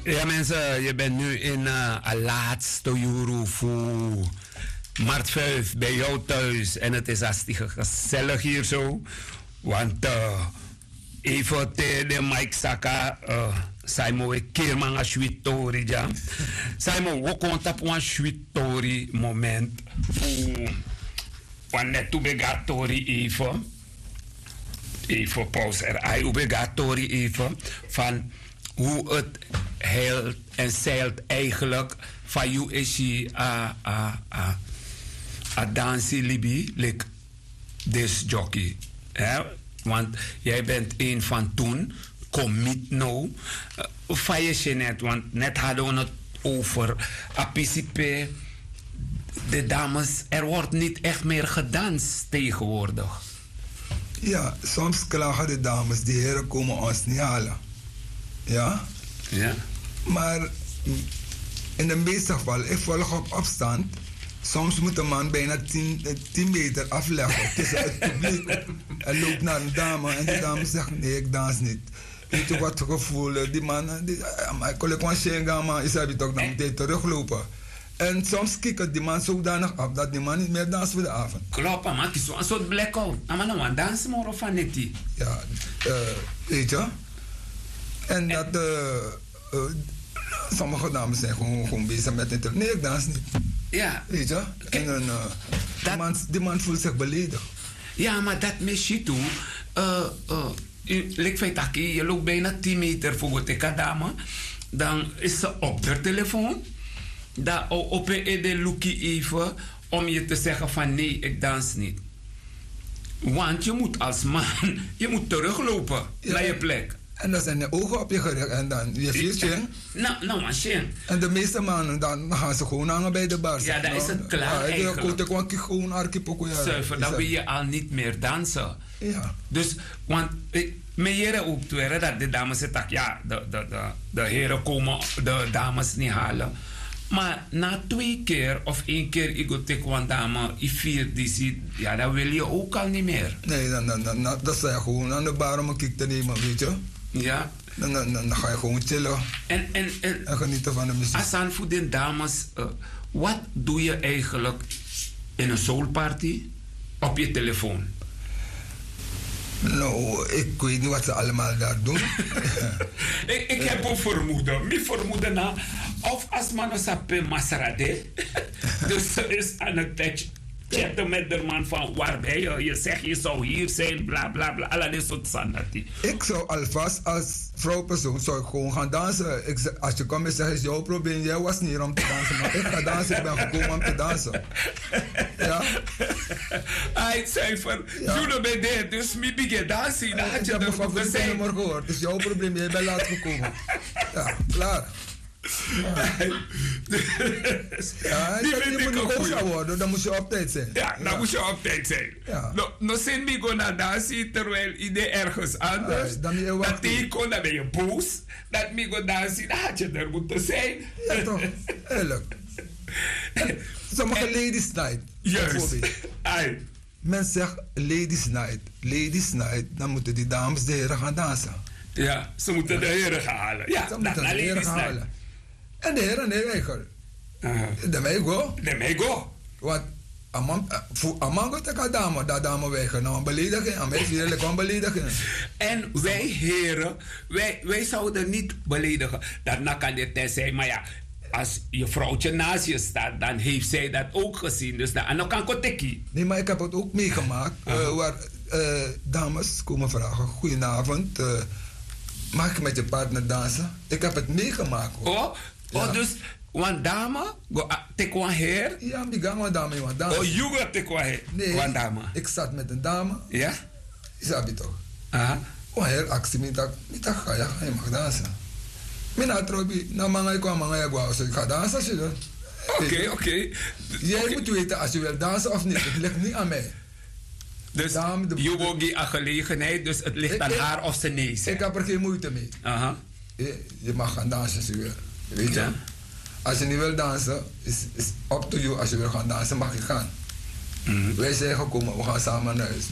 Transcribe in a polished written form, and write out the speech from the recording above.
Ja mensen, je bent nu in een laatste Juru voor Mart 5 bij jou thuis. En het is hartstikke gezellig hier zo. Want even de Mike Saka, Simon we keerman a shwitori ja. Simon, we komt op een shwitori moment. Want net obligatori even pauze er. Obligatori even van hoe het heilt en zeilt eigenlijk van jou is je a dansie libi, like this jockey. Want jij bent een van toen, commit nou. Van je net, want net hadden we het over apicipe. De dames, er wordt niet echt meer gedanst tegenwoordig. Ja, soms klagen de dames, die heren komen ons niet halen. Ja? Ja. Maar in de meeste gevallen, ik volg op afstand. Soms moet een man bijna 10 meter afleggen tussen het publiek. En loopt naar een dame en de dame zegt, nee, ik dans niet. Weet je wat gevoel, die man, ik kon gewoon zeggen, maar is hij toch dan meteen teruglopen. En soms kijkt die man zodanig af dat die man niet meer danst voor de avond. Klopt, maar het is een soort blackout. Maar dan want dansen maar of van net die. Ja, weet je. En dat sommige dames zijn gewoon bezig met het. Nee, ik dans niet. Ja. Weet je. En die man voelt zich beledigd. Ja, maar dat mis je toe. Je loopt bijna 10 meter voor de dame. Dan is ze op de telefoon. Dan op de lookie even om je te zeggen van nee, ik dans niet. Want je moet als man, je moet teruglopen naar je plek. En dan zijn de ogen op je gericht en dan je viert je. Nou, maar shame. En de meeste mannen, dan gaan ze gewoon hangen bij de bar. Ja, dan is het klaar eigenlijk. Zuiver, dan wil je al niet meer dansen. Ja. Dus, want met heren ook toe, dat de dames zeggen, ja, de heren komen de dames niet halen. Maar na 2 keer of 1 keer ik go tegen een dame, ik vier die ziet, ja, dan wil je ook al niet meer. Nee, dan sta je gewoon aan de bar om een kick te nemen, weet je. Ja. Dan ga je gewoon chillen en genieten van de muziek. Asan voor de dames, wat doe je eigenlijk in een soulparty op je telefoon? Nou, ik weet niet wat ze allemaal daar doen. ik heb een vermoeden. Mijn vermoeden na, of als man een Maserati, dus ze is aan het chatten met de man van waar ben je? Je zegt je zou hier zijn, bla bla bla. Allerlei soort sanity. Ik zou alvast als vrouwpersoon zou ik gewoon gaan dansen. Als je komt en zegt, is jouw probleem. Jij was niet hier om te dansen, maar ik ga dansen. Ik ben gekomen om te dansen. Ja? Hij zei van, jullie ben daar, dus mi begin dansen. Dan had je er voor gezegd. Ik heb gehoord. Het is jouw probleem, jij bent laat gekomen. Ja, klaar. Ja, je moet nog hoog gaan worden, dan moet je op tijd zijn. Ja, dan moet je op tijd zijn. Ja. No zin me go naar dansen terwijl iedereen ergens anders. Dan ben je wacht. Dat dan ben je boos. Dat me go dansen, dan had je er moeten zijn. Ja toch, eerlijk. Sommige ladies night. Juist. Men zegt ladies night. Ladies night, dan moeten die dames de heren gaan dansen. Ja, ze moeten de heren gaan halen. Ja, ze moeten de heren gaan halen. En de heren, nee, weiger. De mij go. De mij go. Want Aman gaat tegen dame, dat dame weiger. Nou, een belediging. Aan mij vier een belediging. En wij heren, wij zouden niet beledigen. Dat kan dit zijn, maar ja, als je vrouwtje naast je staat, dan heeft zij dat ook gezien. Dus dan kan kotekkie. Nee, maar ik heb het ook meegemaakt. Waar dames komen vragen, goedenavond. Mag ik met je partner dansen? Ik heb het meegemaakt. Hoor. Oh, dus een dame, take one hair? Ja, ik ga een dame want dansen. Oh, you gaat take one hair? Nee, one dame. Ik zat met een dame. Ja? Snap je toch? Aha. Oh, heer, actie, ik ga, ja, je mag dansen. Mijn trobi, nou, manga, ik ga dansen als je dat. Oké. Jij moet weten als je wil dansen of niet. Het ligt niet aan mij. Dus je wil die gelegenheid, dus het ligt aan haar of ze nee zegt. Ik heb er geen moeite mee. Aha. Je mag gaan dansen als je wil. Weet je? Ja. Als je niet wil dansen, is up to you. Als je wil gaan dansen, mag je gaan. Wij zijn gekomen, we gaan samen naar huis.